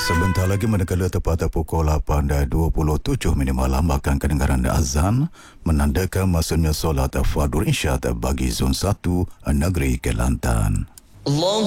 Sebentar lagi manakala tepat pukul 8.27 malam akan kedengaran azan menandakan masanya solat Fardhu Isyak bagi Zon 1 Negeri Kelantan.